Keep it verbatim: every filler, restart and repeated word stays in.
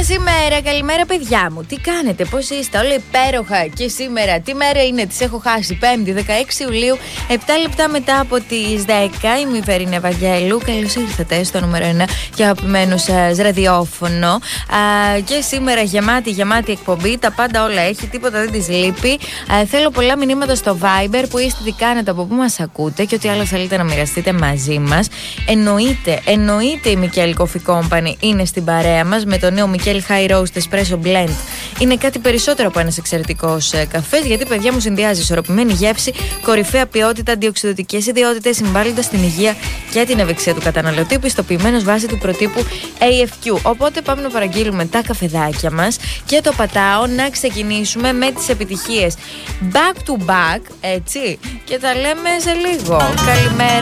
Καλημέρα, καλημέρα παιδιά μου. Τι κάνετε, πώς είστε, όλα υπέροχα. Και σήμερα, τι μέρα είναι, τις έχω χάσει. Πέμπτη, δεκαέξι Ιουλίου, επτά λεπτά μετά από τις δέκα. Είμαι η Φερρίνη Ευαγγέλου. Καλώς ήρθατε στο νούμερο ένα και αγαπημένο σας ραδιόφωνο. Α, και σήμερα γεμάτη, γεμάτη εκπομπή. Τα πάντα όλα έχει, τίποτα δεν της λείπει. Α, θέλω πολλά μηνύματα στο Viber που είστε, τι κάνετε, από πού μας ακούτε και ό,τι άλλο θέλετε να μοιραστείτε μαζί μας. Εννοείται, εννοείται η Μικέλ Coffee Company είναι στην παρέα μας με το νέο Μικέλ High Roast Espresso Blend. Είναι κάτι περισσότερο από ένας εξαιρετικός ε, καφές, γιατί παιδιά μου συνδυάζει ισορροπημένη γεύση, κορυφαία ποιότητα, αντιοξυδοτικές ιδιότητες, συμβάλλοντας στην υγεία και την ευεξία του καταναλωτή, πιστοποιημένος βάσει του προτύπου έι εφ κιου. Οπότε πάμε να παραγγείλουμε τα καφεδάκια μας και το πατάω να ξεκινήσουμε με τις επιτυχίες back to back, έτσι, και τα λέμε σε λίγο. Καλημέρα.